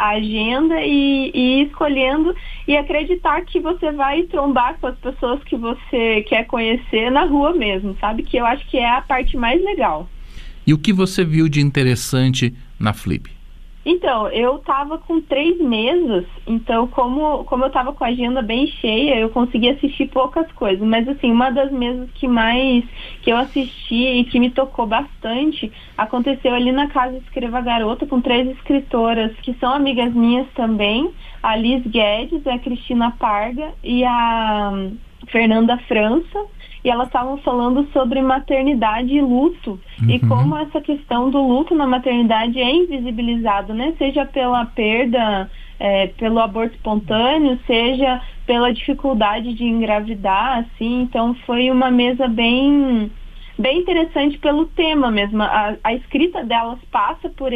a agenda e ir escolhendo e acreditar que você vai trombar com as pessoas que você quer conhecer na rua mesmo, sabe? Que eu acho que é a parte mais legal. E o que você viu de interessante na Flip? Então, eu tava com 3 mesas, então como eu tava com a agenda bem cheia, eu consegui assistir poucas coisas, mas assim, uma das mesas que eu assisti e que me tocou bastante, aconteceu ali na Casa Escreva Garota, com 3 escritoras que são amigas minhas também, a Liz Guedes, a Cristina Parga e a Fernanda França, e elas estavam falando sobre maternidade e luto, e como essa questão do luto na maternidade é invisibilizado, né? Seja pela perda, pelo aborto espontâneo, seja pela dificuldade de engravidar, assim. Então foi uma mesa bem interessante pelo tema mesmo. A escrita delas passa por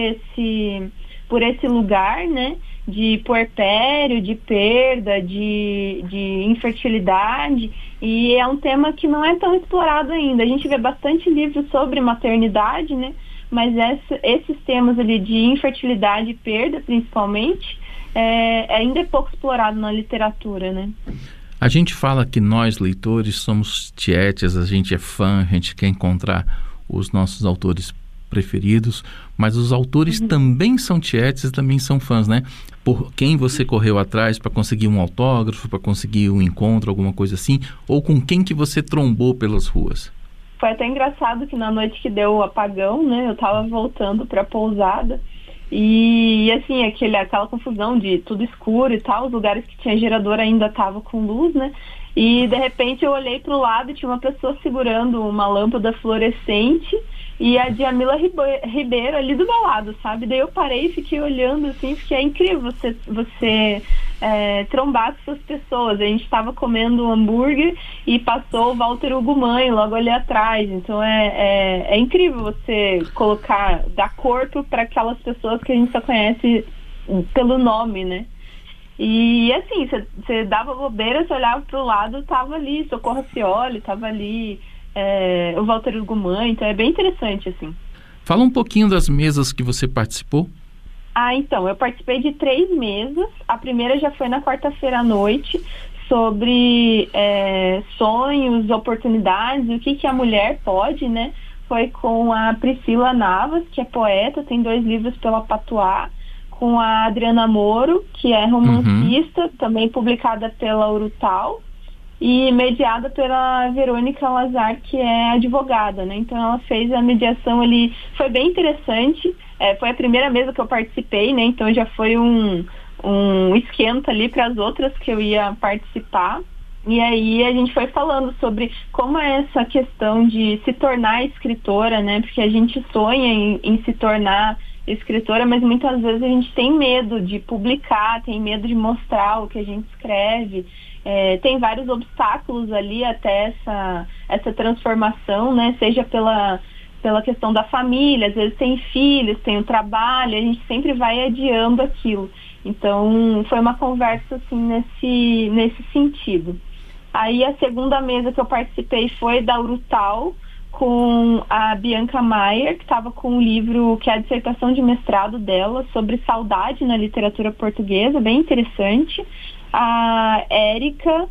esse lugar, né? De puerpério, de perda, de infertilidade, e é um tema que não é tão explorado ainda. A gente vê bastante livros sobre maternidade, né? Mas esses temas ali de infertilidade e perda, principalmente, ainda é pouco explorado na literatura, né? A gente fala que nós, leitores, somos tietes, a gente é fã, a gente quer encontrar os nossos autores preferidos, mas os autores também são tietes e também são fãs, né? Por quem você correu atrás para conseguir um autógrafo, para conseguir um encontro, alguma coisa assim, ou com quem que você trombou pelas ruas? Foi até engraçado que na noite que deu o apagão, né, eu tava voltando pra pousada e assim, aquela confusão de tudo escuro e tal, os lugares que tinha gerador ainda estavam com luz, né? E de repente eu olhei pro lado e tinha uma pessoa segurando uma lâmpada fluorescente e a Djamila Ribeiro ali do meu lado, sabe? Daí eu parei e fiquei olhando assim, porque é incrível você trombar com essas pessoas. A gente estava comendo um hambúrguer e passou o Walter Hugo Mãe logo ali atrás. Então é incrível você dar corpo para aquelas pessoas que a gente só conhece pelo nome, né? E assim, você dava bobeira, você olhava pro lado, tava ali Socorro Cioli, tava ali o Walter Hugo Mãe, então é bem interessante, assim. Fala um pouquinho das mesas que você participou. Então, eu participei de 3 mesas. A primeira já foi na quarta-feira à noite, sobre sonhos, oportunidades, o que a mulher pode, né? Foi com a Priscila Navas, que é poeta, tem 2 livros pela Patuá, com a Adriana Moro, que é romancista, também publicada pela Urutau, e mediada pela Verônica Lazar, que é advogada, né? Então ela fez a mediação ali, foi bem interessante, foi a primeira mesa que eu participei, né? Então já foi um esquenta ali para as outras que eu ia participar. E aí a gente foi falando sobre como é essa questão de se tornar escritora, né? Porque a gente sonha em se tornar escritora, mas muitas vezes a gente tem medo de publicar, tem medo de mostrar o que a gente escreve. Tem vários obstáculos ali até essa transformação, né? Seja pela questão da família, às vezes tem filhos, tem o trabalho, a gente sempre vai adiando aquilo. Então, foi uma conversa assim nesse sentido. Aí a segunda mesa que eu participei foi da Urutau, com a Bianca Maier, que estava com um livro que é a dissertação de mestrado dela sobre saudade na literatura portuguesa, bem interessante. A Érica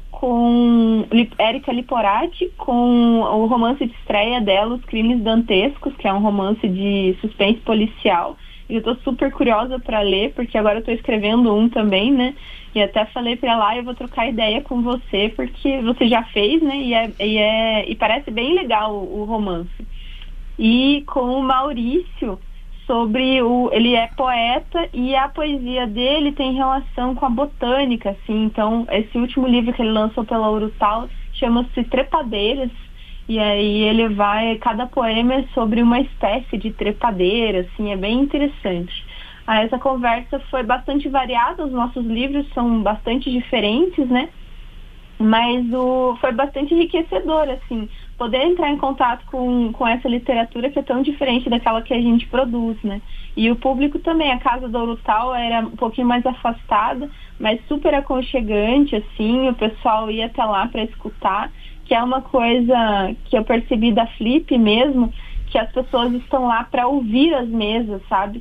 Liporati, com o romance de estreia dela, Os Crimes Dantescos, que é um romance de suspense policial. Eu estou super curiosa para ler, porque agora eu estou escrevendo um também, né? E até falei para ela, eu vou trocar ideia com você, porque você já fez, né? E parece bem legal o romance. E com o Maurício, ele é poeta e a poesia dele tem relação com a botânica, assim. Então, esse último livro que ele lançou pela Urutau chama-se Trepadeiras. E aí cada poema é sobre uma espécie de trepadeira, assim, é bem interessante. Aí essa conversa foi bastante variada, os nossos livros são bastante diferentes, né? Mas foi bastante enriquecedor, assim, poder entrar em contato com essa literatura que é tão diferente daquela que a gente produz, né? E o público também, a Casa do Urutau era um pouquinho mais afastada, mas super aconchegante, assim, o pessoal ia até lá para escutar, que é uma coisa que eu percebi da Flip mesmo, que as pessoas estão lá para ouvir as mesas, sabe?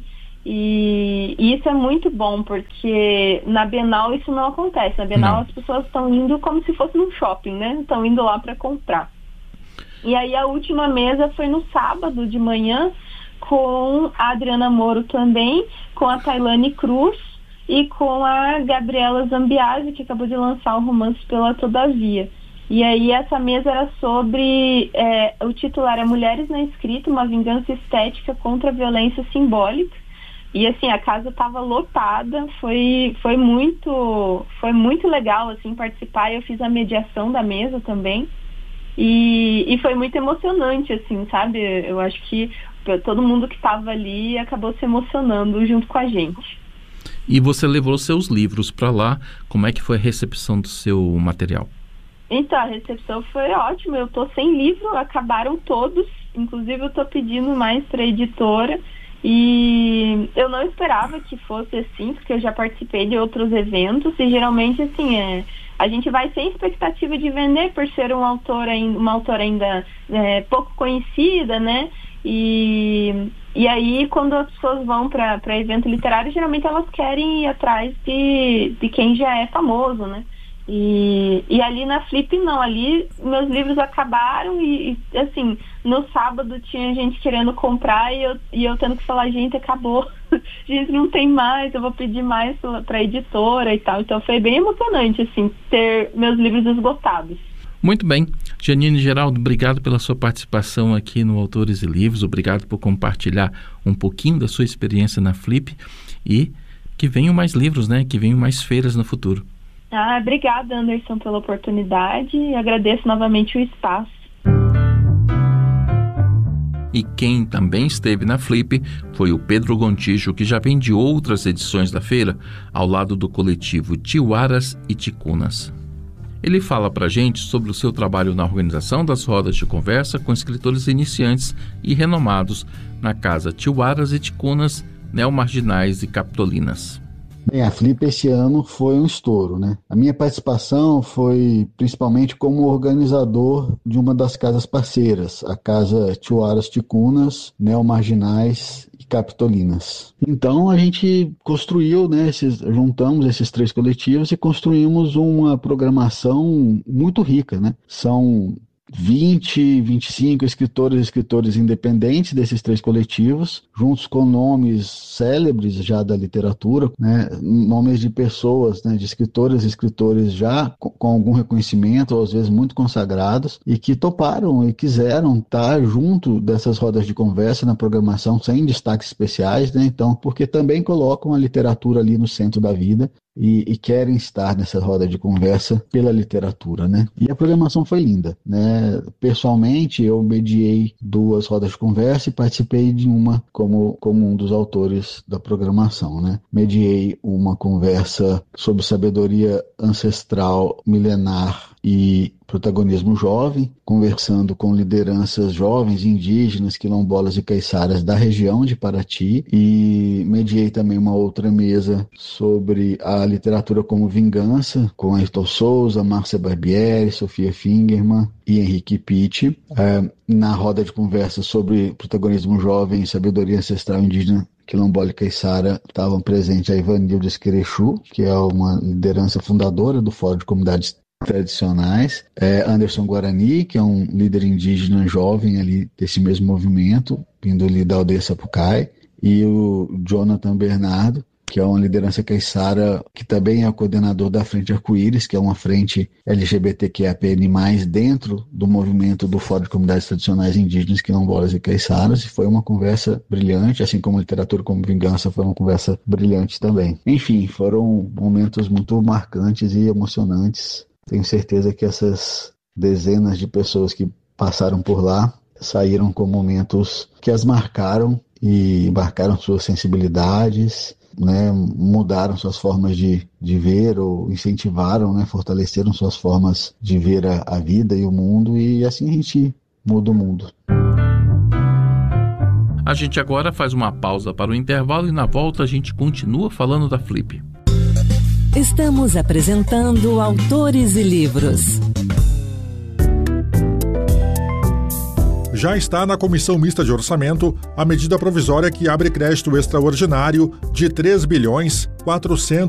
E isso é muito bom, porque na Bienal isso não acontece. Na Bienal as pessoas estão indo como se fosse num shopping, né? Estão indo lá para comprar. E aí a última mesa foi no sábado de manhã, com a Adriana Moro também, com a Tailane Cruz e com a Gabriela Zambiasi, que acabou de lançar o Romance pela Todavia. E aí essa mesa era sobre, o título era Mulheres na Escrita, uma vingança estética contra a violência simbólica. E assim, a casa estava lotada, foi muito legal assim participar. Eu fiz a mediação da mesa também. E foi muito emocionante, assim, sabe? Eu acho que todo mundo que estava ali acabou se emocionando junto com a gente. E você levou seus livros para lá. Como é que foi a recepção do seu material? Então, a recepção foi ótima. Eu tô sem livro, acabaram todos. Inclusive, eu tô pedindo mais para a editora. E eu não esperava que fosse assim, porque eu já participei de outros eventos. E geralmente, assim, a gente vai sem expectativa de vender, por ser uma autora ainda pouco conhecida, né? E aí, quando as pessoas vão para evento literário, geralmente elas querem ir atrás de quem já é famoso, né? E ali na Flip não, ali meus livros acabaram e assim, no sábado tinha gente querendo comprar e eu tendo que falar, gente, acabou, gente, não tem mais, eu vou pedir mais pra editora e tal. Então foi bem emocionante, assim, ter meus livros esgotados. Muito bem. Janine Geraldo, obrigado pela sua participação aqui no Autores e Livros, obrigado por compartilhar um pouquinho da sua experiência na Flip e que venham mais livros, né? Que venham mais feiras no futuro. Obrigada, Anderson, pela oportunidade e agradeço novamente o espaço. E quem também esteve na Flip foi o Pedro Gontijo, que já vem de outras edições da feira, ao lado do coletivo Tiwaras e Ticunas. Ele fala pra gente sobre o seu trabalho na organização das rodas de conversa com escritores iniciantes e renomados na Casa Tiwaras e Ticunas, Neomarginais e Capitolinas. Bem, a Flip esse ano foi um estouro, né? A minha participação foi principalmente como organizador de uma das casas parceiras, a Casa Tiwaras Ticunas, Neomarginais e Capitolinas. Então a gente construiu, né, juntamos esses três coletivos e construímos uma programação muito rica, né? São 20, 25 escritores e escritores independentes desses três coletivos, juntos com nomes célebres já da literatura, né, nomes de pessoas, né, de escritoras e escritores já com algum reconhecimento, ou às vezes muito consagrados, e que toparam e quiseram estar junto dessas rodas de conversa na programação sem destaques especiais, né, então, porque também colocam a literatura ali no centro da vida e querem estar nessa roda de conversa pela literatura, né? E a programação foi linda, né? Pessoalmente, eu mediei 2 rodas de conversa e participei de uma como um dos autores da programação, né? Mediei uma conversa sobre sabedoria ancestral milenar e protagonismo jovem, conversando com lideranças jovens, indígenas, quilombolas e caiçaras da região de Paraty, e mediei também uma outra mesa sobre a literatura como vingança, com Ayrton Souza, Márcia Barbieri, Sofia Fingerman e Henrique Pitti. Na roda de conversa sobre protagonismo jovem e sabedoria ancestral indígena quilombola e caiçara, estavam presentes a Ivanilda Esquerechu, que é uma liderança fundadora do Fórum de Comunidades Tradicionais, Anderson Guarani, que é um líder indígena jovem ali desse mesmo movimento, vindo ali da aldeia Sapucai, e o Jonathan Bernardo, que é uma liderança caiçara, que também é o coordenador da Frente Arco-Íris, que é uma frente LGBTQIAPN+, dentro do movimento do Fórum de Comunidades Tradicionais Indígenas, Quilombolas e Caiçaras, e foi uma conversa brilhante, assim como Literatura como Vingança foi uma conversa brilhante também. Enfim, foram momentos muito marcantes e emocionantes. Tenho certeza que essas dezenas de pessoas que passaram por lá saíram com momentos que as marcaram e marcaram suas sensibilidades, né, mudaram suas formas de ver ou incentivaram, né, fortaleceram suas formas de ver a vida e o mundo, e assim a gente muda o mundo. A gente agora faz uma pausa para o intervalo e na volta a gente continua falando da Flip. Estamos apresentando Autores e Livros. já está na Comissão Mista de Orçamento a medida provisória que abre crédito extraordinário de R$ 3.400